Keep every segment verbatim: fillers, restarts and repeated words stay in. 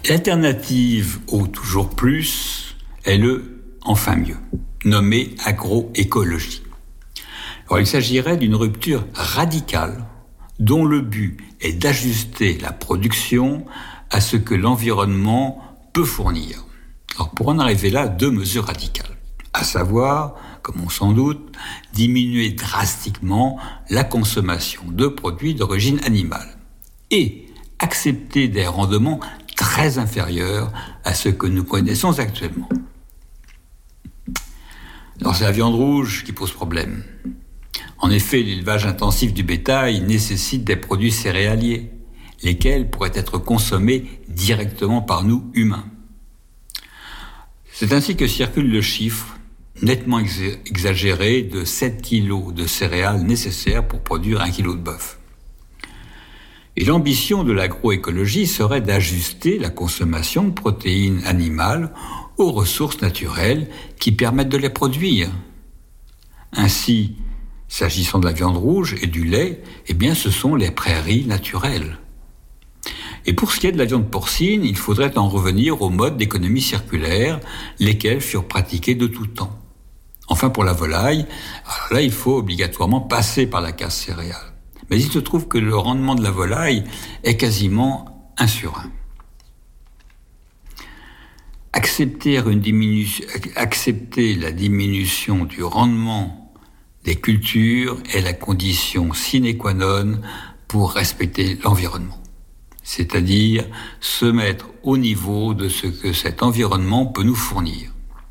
L'alternative au toujours plus est le enfin mieux, nommé agroécologie. Alors, il s'agirait d'une rupture radicale dont le but est d'ajuster la production à ce que l'environnement peut fournir. Alors, pour en arriver là, deux mesures radicales, à savoir, comme on s'en doute, diminuer drastiquement la consommation de produits d'origine animale et accepter des rendements très inférieurs à ce que nous connaissons actuellement. Alors, c'est la viande rouge qui pose problème. En effet, l'élevage intensif du bétail nécessite des produits céréaliers, lesquels pourraient être consommés directement par nous, humains. C'est ainsi que circule le chiffre nettement ex- exagéré de sept kilos de céréales nécessaires pour produire un kilo de bœuf. Et l'ambition de l'agroécologie serait d'ajuster la consommation de protéines animales aux ressources naturelles qui permettent de les produire. Ainsi, s'agissant de la viande rouge et du lait, eh bien, ce sont les prairies naturelles. Et pour ce qui est de la viande porcine, il faudrait en revenir aux modes d'économie circulaire, lesquels furent pratiqués de tout temps. Enfin, pour la volaille, alors là, il faut obligatoirement passer par la casse céréale. Mais il se trouve que le rendement de la volaille est quasiment un sur un. Accepter, une diminution, accepter la diminution du rendement des cultures est la condition sine qua non pour respecter l'environnement. C'est-à-dire se mettre au niveau de ce que cet environnement peut nous fournir.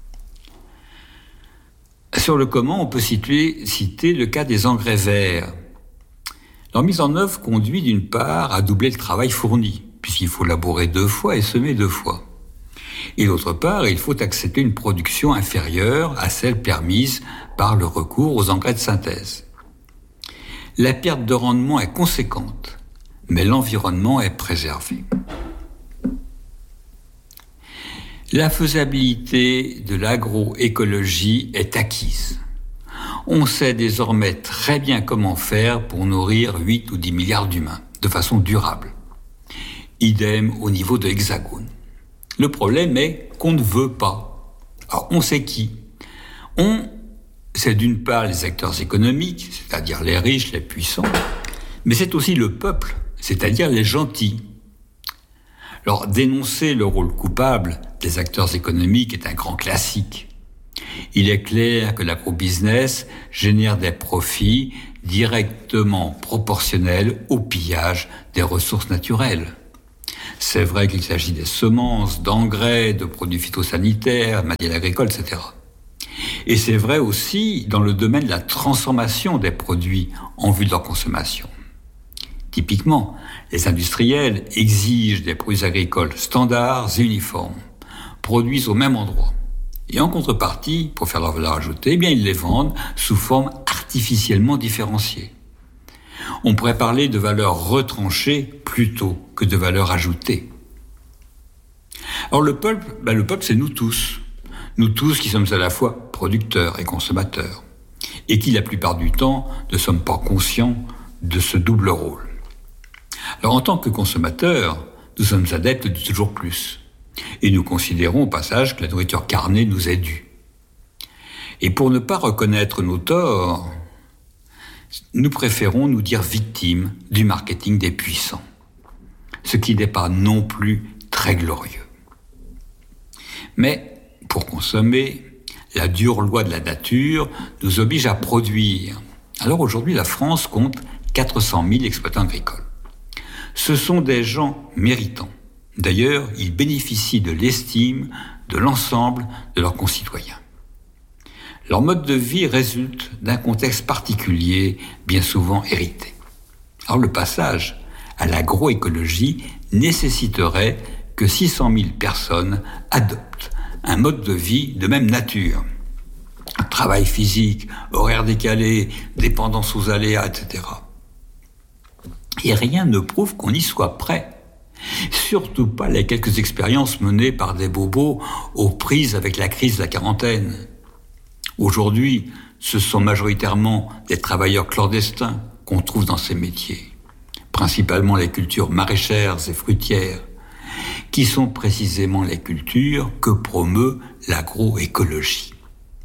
Sur le comment, on peut situer, citer le cas des engrais verts. Leur mise en œuvre conduit d'une part à doubler le travail fourni, puisqu'il faut labourer deux fois et semer deux fois. Et d'autre part, il faut accepter une production inférieure à celle permise par le recours aux engrais de synthèse. La perte de rendement est conséquente, mais l'environnement est préservé. La faisabilité de l'agroécologie est acquise. On sait désormais très bien comment faire pour nourrir huit ou dix milliards d'humains, de façon durable. Idem au niveau de l'Hexagone. Le problème est qu'on ne veut pas. Alors, on sait qui. On, c'est d'une part les acteurs économiques, c'est-à-dire les riches, les puissants, mais c'est aussi le peuple, c'est-à-dire les gentils. Alors, dénoncer le rôle coupable des acteurs économiques est un grand classique. Il est clair que l'agrobusiness génère des profits directement proportionnels au pillage des ressources naturelles. C'est vrai qu'il s'agit des semences, d'engrais, de produits phytosanitaires, matériel agricole, et cetera. Et c'est vrai aussi dans le domaine de la transformation des produits en vue de leur consommation. Typiquement, les industriels exigent des produits agricoles standards et uniformes, produits au même endroit. Et en contrepartie, pour faire leur valeur ajoutée, eh bien, ils les vendent sous forme artificiellement différenciée. On pourrait parler de valeur retranchée plutôt que de valeur ajoutée. Alors le peuple, ben le peuple c'est nous tous. Nous tous qui sommes à la fois producteurs et consommateurs. Et qui la plupart du temps ne sommes pas conscients de ce double rôle. Alors en tant que consommateurs, nous sommes adeptes du toujours plus. Et nous considérons au passage que la nourriture carnée nous est due. Et pour ne pas reconnaître nos torts, nous préférons nous dire victimes du marketing des puissants, ce qui n'est pas non plus très glorieux. Mais pour consommer, la dure loi de la nature nous oblige à produire. Alors aujourd'hui, la France compte quatre cent mille exploitants agricoles. Ce sont des gens méritants. D'ailleurs, ils bénéficient de l'estime de l'ensemble de leurs concitoyens. Leur mode de vie résulte d'un contexte particulier, bien souvent hérité. Alors le passage à l'agroécologie nécessiterait que six cent mille personnes adoptent un mode de vie de même nature. Travail physique, horaire décalé, dépendance aux aléas, et cetera. Et rien ne prouve qu'on y soit prêt. Surtout pas les quelques expériences menées par des bobos aux prises avec la crise de la quarantaine. Aujourd'hui, ce sont majoritairement des travailleurs clandestins qu'on trouve dans ces métiers, principalement les cultures maraîchères et fruitières, qui sont précisément les cultures que promeut l'agroécologie.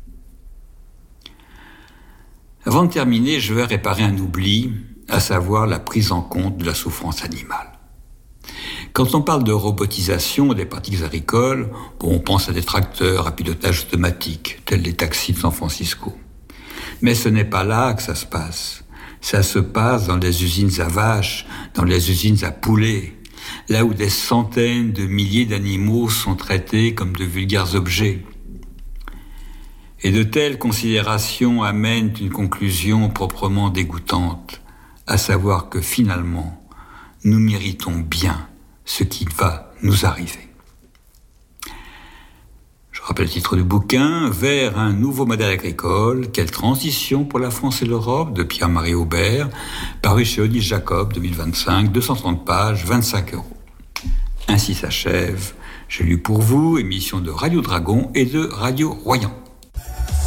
Avant de terminer, je vais réparer un oubli, à savoir la prise en compte de la souffrance animale. Quand on parle de robotisation des pratiques agricoles, bon, on pense à des tracteurs à pilotage automatique, tels les taxis de San Francisco. Mais ce n'est pas là que ça se passe. Ça se passe dans les usines à vaches, dans les usines à poulets, là où des centaines de milliers d'animaux sont traités comme de vulgaires objets. Et de telles considérations amènent une conclusion proprement dégoûtante, à savoir que finalement, nous méritons bien ce qui va nous arriver. Je rappelle le titre du bouquin, « Vers un nouveau modèle agricole, quelle transition pour la France et l'Europe » de Pierre-Marie Aubert, paru chez Odile Jacob, deux mille vingt-cinq, deux cent trente pages, vingt-cinq euros. Ainsi s'achève, j'ai lu pour vous, émission de Radio Dragon et de Radio Royan.